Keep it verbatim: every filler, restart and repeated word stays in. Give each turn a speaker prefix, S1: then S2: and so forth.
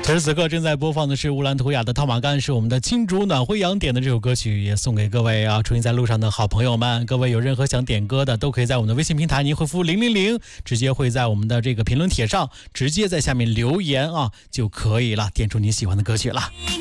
S1: 此时此刻正在播放的是乌兰图雅的套马杆，是我们的金主暖辉阳点的这首歌曲，也送给各位啊出行在路上的好朋友们。各位有任何想点歌的，都可以在我们的微信平台您回复零零零，直接会在我们的这个评论帖上直接在下面留言啊就可以了，点出你喜欢的歌曲了。